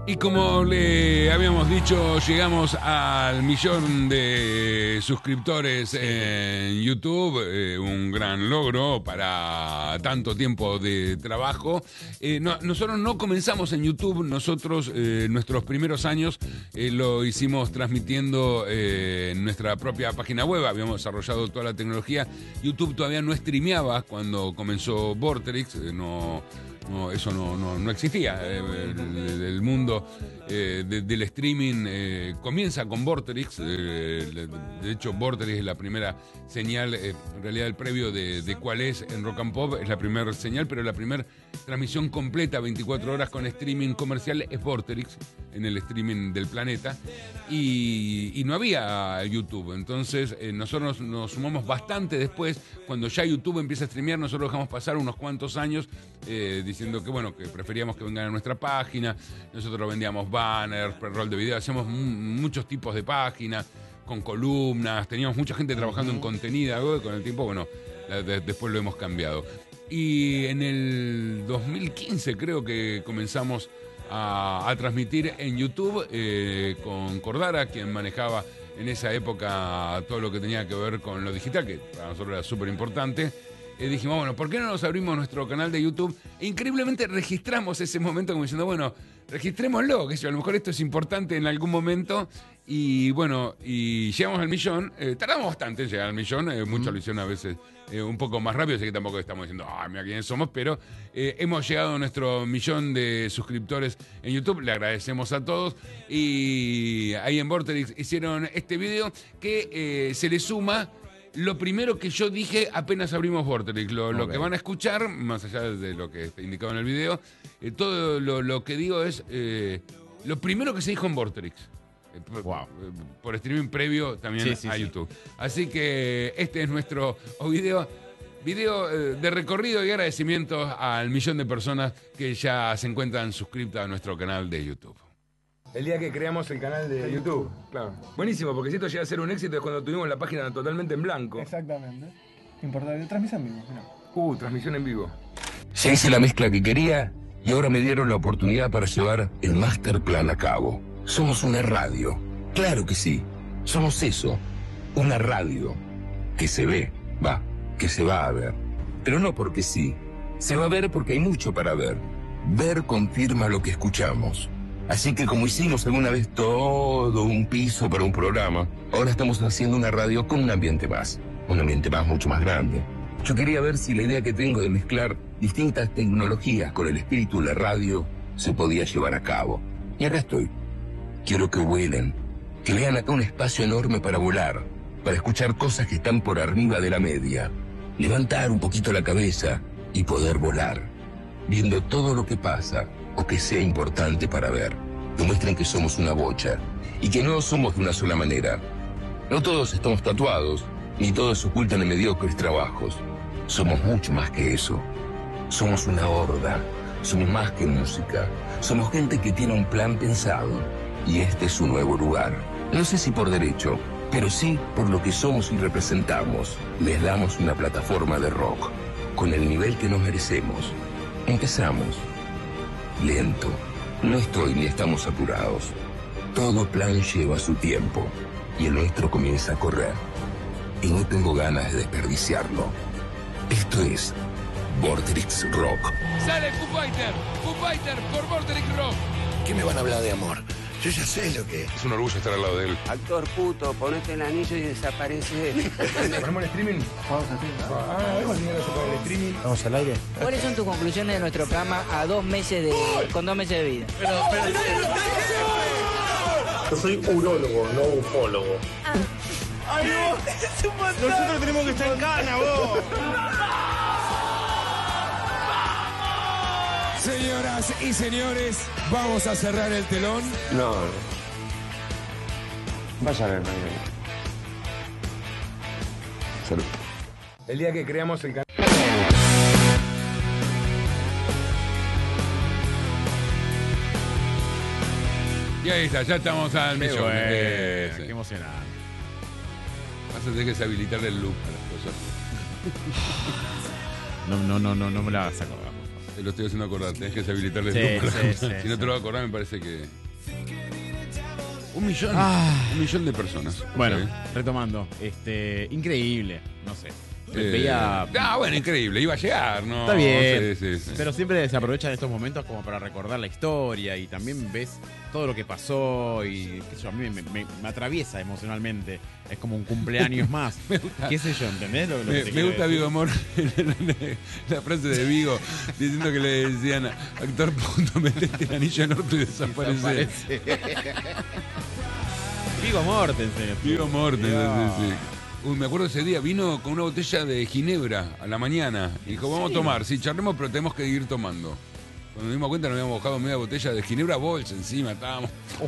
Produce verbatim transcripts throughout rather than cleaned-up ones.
Y como le habíamos dicho, llegamos al millón de suscriptores en YouTube, eh, un gran logro para tanto tiempo de trabajo. Eh, no, nosotros no comenzamos en YouTube, nosotros eh, nuestros primeros años eh, lo hicimos transmitiendo eh, en nuestra propia página web, habíamos desarrollado toda la tecnología. YouTube todavía no streameaba cuando comenzó Vorterix, eh, no... No, eso no, no, no existía. Eh, el, el mundo eh, de, del streaming eh, comienza con Vorterix. Eh, de hecho, Vorterix es la primera señal, eh, en realidad el previo de, de cuál es en Rock and Pop es la primera señal, pero la primera transmisión completa, veinticuatro horas con streaming comercial, es Vorterix en el streaming del planeta. Y, y no había YouTube. Entonces, eh, nosotros nos, nos sumamos bastante después. Cuando ya YouTube empieza a streamear, nosotros dejamos pasar unos cuantos años eh, diciendo que, bueno, que preferíamos que vengan a nuestra página. Nosotros vendíamos banners, pre-roll de video, hacíamos m- muchos tipos de páginas, con columnas, teníamos mucha gente trabajando en contenido, con el tiempo, bueno, la, de, después lo hemos cambiado. Y en el dos mil quince creo que comenzamos a, a transmitir en YouTube eh, con Cordara, quien manejaba en esa época todo lo que tenía que ver con lo digital, que para nosotros era súper importante. Eh, dijimos, bueno, ¿por qué no nos abrimos nuestro canal de YouTube? E increíblemente registramos ese momento como diciendo, bueno, registrémoslo, que a lo mejor esto es importante en algún momento. Y bueno, y llegamos al millón. Eh, tardamos bastante en llegar al millón. Eh, muchos mm. lo hicieron a veces eh, un poco más rápido, así que tampoco estamos diciendo, ah, mira quiénes somos, pero eh, hemos llegado a nuestro millón de suscriptores en YouTube. Le agradecemos a todos. Y ahí en Vorterix hicieron este video que eh, se le suma lo primero que yo dije apenas abrimos Vorterix. Lo, okay. lo que van a escuchar, más allá de lo que está indicado en el video, eh, todo lo, lo que digo es eh, lo primero que se dijo en Vorterix. Eh, wow. Por, por streaming previo también sí, sí, a YouTube. Sí. Así que este es nuestro video, video eh, de recorrido y agradecimientos al millón de personas que ya se encuentran suscritas a nuestro canal de YouTube. El día que creamos el canal de YouTube, claro. Buenísimo, porque si esto llega a ser un éxito es cuando tuvimos la página totalmente en blanco. Exactamente. Importante. Transmisión en vivo, mirá. Uh, transmisión en vivo. Ya hice la mezcla que quería y ahora me dieron la oportunidad para llevar el master plan a cabo. Somos una radio. Claro que sí. Somos eso. Una radio. Que se ve. Va. Que se va a ver. Pero no porque sí. Se va a ver porque hay mucho para ver. Ver confirma lo que escuchamos. Así que como hicimos alguna vez todo un piso para un programa, ahora estamos haciendo una radio con un ambiente más, un ambiente más mucho más grande. Yo quería ver si la idea que tengo de mezclar distintas tecnologías con el espíritu de la radio se podía llevar a cabo. Y acá estoy. Quiero que vuelen, que vean acá un espacio enorme para volar, para escuchar cosas que están por arriba de la media, levantar un poquito la cabeza y poder volar, viendo todo lo que pasa o que sea importante para ver. Demuestren que somos una bocha y que no somos de una sola manera. No todos estamos tatuados, ni todos ocultan en mediocres trabajos. Somos mucho más que eso. Somos una horda. Somos más que música. Somos gente que tiene un plan pensado. Y este es su nuevo lugar. No sé si por derecho, pero sí por lo que somos y representamos. Les damos una plataforma de rock, con el nivel que nos merecemos. Empezamos. Lento. No estoy ni estamos apurados. Todo plan lleva su tiempo. Y el nuestro comienza a correr. Y no tengo ganas de desperdiciarlo. Esto es Vorterix Rock. Sale Foo Fighter, Foo Fighter por Vorterix Rock. ¿Qué me van a hablar de amor? Yo ya sé lo que es. Es un orgullo estar al lado de él. Actor puto, ponete el anillo y desaparece. ¿Ponemos el streaming? Vamos a hacer. Ah, algo así, el streaming. Vamos al aire. ¿Cuáles son tus conclusiones de nuestro programa a dos meses de, con dos meses de vida? Pero, pero, yo soy urólogo, no ufólogo. ¡Ay, no! Nosotros tenemos que estar en cana, vos. Señoras y señores, vamos a cerrar el telón. No, no. Vaya a ver, mañana. Salud. El día que creamos el canal. Y ahí está, ya estamos al Qué millón. bueno, Eh, sí. qué emocionante. Vas a tener que deshabilitar el loop a las cosas. No, no, no, no, no me la hagas acordar, por favor. Te lo estoy haciendo acordar, tenés que deshabilitarle el Sí, Zoom para- sí, sí, Si no sí. te lo vas a acordar, me parece que... Un millón, Ah. un millón de personas. Bueno, Ok. retomando, este, increíble, no sé. Eh, Veía. Ah, bueno, increíble, iba a llegar, ¿no? Está bien, Sí, sí, sí. pero siempre se aprovechan estos momentos como para recordar la historia y también ves todo lo que pasó y qué sé yo, a mí me, me- me atraviesa emocionalmente. Es como un cumpleaños más. ¿Qué sé yo? ¿Entendés? Lo, lo que Me, te me quiero gusta decir? Vigo Amor, la frase de Vigo, diciendo que le decían, actor punto, metete el anillo en el orto y desaparece. Parece. Vigo Mortensen. Vigo Mortensen, Dios. sí, sí. Uy, me acuerdo ese día, vino con una botella de ginebra a la mañana. Y dijo, vamos a tomar, sí, charlemos, pero tenemos que ir tomando. Cuando nos dimos cuenta nos habíamos bajado media botella de ginebra bolsa encima, estábamos...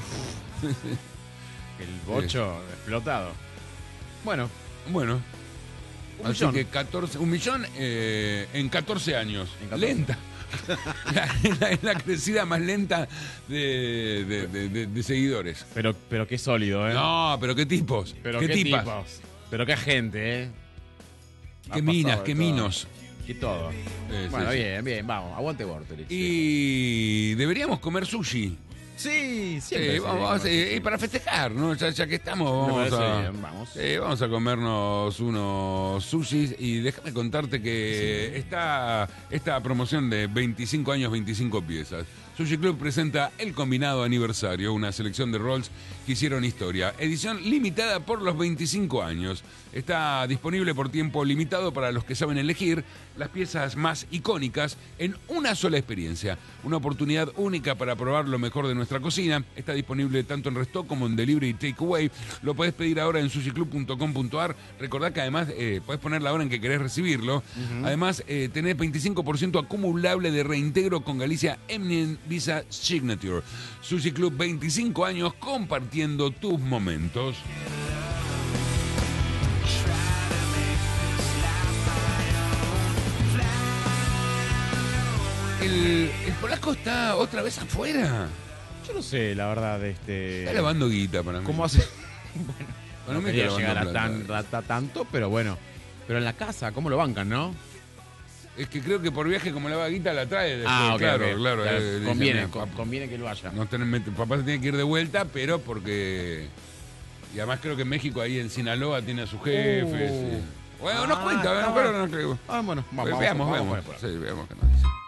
El bocho explotado. Bueno, Bueno, un así millón. que catorce, un millón eh, en catorce años. En catorce. Lenta. la, la- la crecida más lenta de, de- de- de- de seguidores. Pero, pero qué sólido, ¿eh? No, pero qué tipos. pero qué, qué, tipas. tipos. Pero qué gente, ¿eh? Ha Qué pasado minas, de qué todo. minos. Y todo. Eh, Bueno, sí, sí. bien, bien, vamos, aguante Vorterix. Y deberíamos comer sushi. Sí, Eh, siempre. vamos, sí, vamos, sí, eh, sí. y para festejar, ¿no? Ya, ya que estamos, Me vamos parece a, bien, vamos. eh, vamos a comernos unos sushis. Y déjame contarte que está esta promoción de veinticinco años, veinticinco piezas. Sushi Club presenta el combinado aniversario, una selección de rolls que hicieron historia. Edición limitada por los veinticinco años. Está disponible por tiempo limitado para los que saben elegir las piezas más icónicas en una sola experiencia. Una oportunidad única para probar lo mejor de nuestra cocina. Está disponible tanto en restock como en delivery y takeaway. Lo podés pedir ahora en sushi club punto com punto a r. Recordá que además eh, podés poner la hora en que querés recibirlo. Además, eh, tenés veinticinco por ciento acumulable de reintegro con Galicia Eminent Visa Signature. Sushi Club, veinticinco años compartiendo tus momentos. El, el polaco está otra vez afuera. Yo no sé, la verdad, este. Está lavando guita para mí. ¿Cómo hace? Para No mí quería está llegar a lavando tan, plata. a tanto, pero bueno. Pero en la casa, ¿cómo lo bancan, no? Es que creo que por viaje como lava guita la trae después. Ah, ok, claro, ok. claro. Claro, eh, dice, conviene, mira, con- papá, conviene que lo haya. no tenés- papá se tiene que ir de vuelta, pero porque... Y además creo que en México, ahí en Sinaloa, tiene a sus jefes. Uh. y- Bueno, nos Ah, cuenta, está pero no creo. Ah, bueno, vamos, veamos, vamos, veamos. vamos, Sí, veamos qué nos dice.